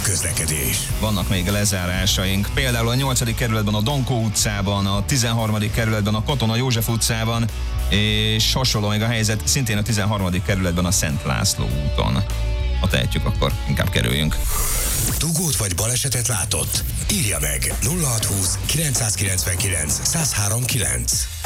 közlekedés. Vannak még lezárásaink, például a 8. kerületben a Donkó utcában, a 13. kerületben a Katona József utcában, és hasonló még a helyzet szintén a 13. kerületben a Szent László úton. Ha tehetjük, akkor inkább kerüljünk. Dugót vagy balesetet látott? Írja meg 0620 999 1039.